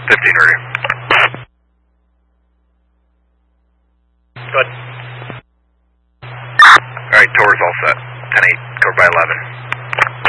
15 ready. Good. Alright, tower's all set. 10-8, covered by 11.